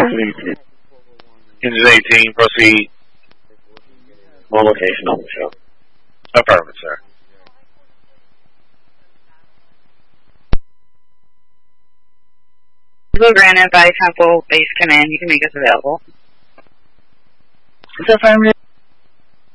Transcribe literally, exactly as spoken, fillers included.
Engine eighteen, proceed. More location on the show. Affirmative, sir. Blue Granite by Temple Base Command, you can make us available. It's affirmative.